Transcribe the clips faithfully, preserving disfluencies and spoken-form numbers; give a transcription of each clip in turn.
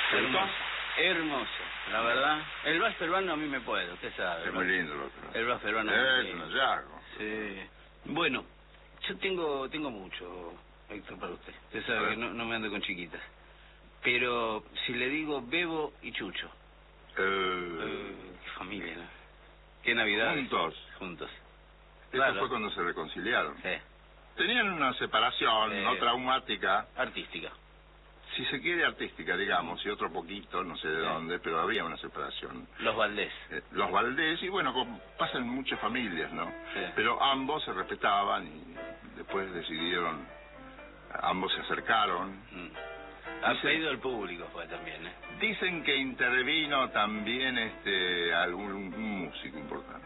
Hermoso, hermoso, la verdad. El vals peruano a mí me puede, usted sabe. Es muy lindo el otro. El vals peruano es es un hallazgo. Sí. Bueno, yo tengo tengo mucho, Héctor, para usted. Usted sabe que no, no me ando con chiquitas. Pero si le digo Bebo y Chucho. Eh... eh qué familia, ¿no? Qué Navidad. Juntos. Juntos. Esto Claro. fue cuando se reconciliaron. Sí. Tenían una separación Sí. no traumática. Artística. Si se quiere artística, digamos, y otro poquito, no sé de Sí. dónde, pero había una separación. Los Valdés. Eh, los Valdés, y bueno, como pasa en muchas familias, ¿no? Sí. Pero ambos se respetaban y después decidieron, ambos se acercaron. Mm. Ha Dice, pedido el público fue también, ¿eh? Dicen que intervino también este algún un músico importante.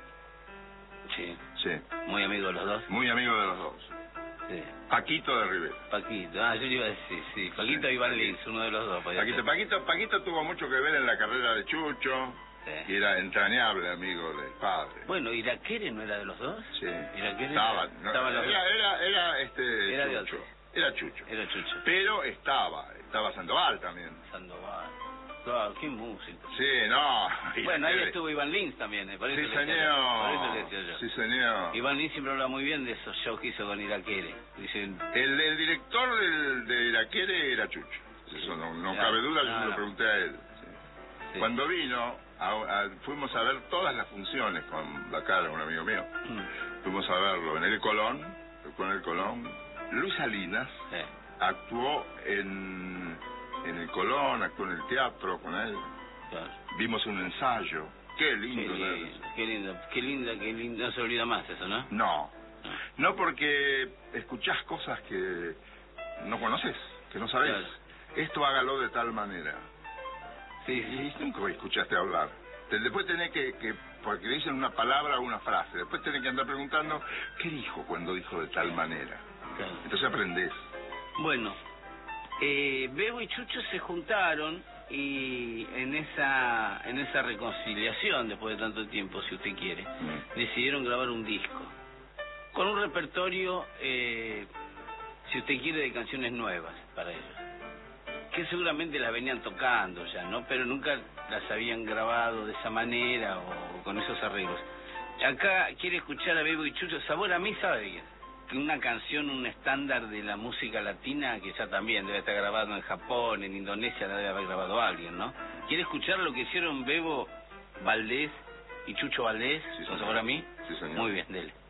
Sí. Sí. Muy amigo de los dos. Muy amigo de los dos. Sí. Paquito de Rivera. Paquito, ah, yo le iba a decir, sí, Paquito Sí, y Van Paquito. Lins, uno de los dos. Paquito, Paquito, Paquito tuvo mucho que ver en la carrera de Chucho, Sí. y era entrañable amigo del padre. Bueno, ¿y Iraquere no era de los dos? Sí. Iraquere Estaba, no, estaba los era, era, era, este, Era de Chucho. otro. Era Chucho. Era Chucho. Pero estaba, estaba Sandoval también. Sandoval. Claro, qué músico. Sí, no. Bueno, ahí Iraquere. estuvo Iván Lins también, ¿eh? Por eso Sí, le decía yo, por eso señor. le decía yo. Sí, señor. Iván Lins siempre habla muy bien de esos shows que hizo con Iraquere. Dicen, El, el director del, de Iraquere era Chucho. Eso no, no Claro. cabe duda, yo No, se lo no. pregunté a él. Sí. sí. Cuando vino, a, a, fuimos a ver todas las funciones con la cara, un amigo mío. Mm. Fuimos a verlo en el Colón, con el Colón. Luis Salinas Sí. actuó en, en el Colón, actuó en el teatro con él. Claro. Vimos un ensayo. Qué Qué lindo. lindo, ¿Sabes? qué lindo, qué linda, qué lindo. No se olvida más eso, ¿no? No, No. no porque escuchás cosas que no conoces, que no sabes. Claro. Esto hágalo de tal manera. Sí, Y nunca escuchaste hablar. Te- Después tenés que, que, porque le dicen una palabra o una frase, después tenés que andar preguntando, ¿qué dijo cuando dijo de tal manera? Claro. Entonces aprendés. Bueno, eh, Bebo y Chucho se juntaron y en esa en esa reconciliación, después de tanto tiempo, si usted quiere, Mm. decidieron grabar un disco con un repertorio, eh, si usted quiere, de canciones nuevas para ellos, que seguramente las venían tocando ya, ¿no? Pero nunca las habían grabado de esa manera o con esos arreglos. Acá quiere escuchar a Bebo y Chucho, Sabor a mí, sabe bien, que una canción, un estándar de la música latina que ya también debe estar grabado en Japón, en Indonesia, la debe haber grabado alguien, ¿no? ¿Quiere escuchar lo que hicieron Bebo Valdés y Chucho Valdés Sí, con señor. Sabor a mí? Sí, señor. Muy bien, dele.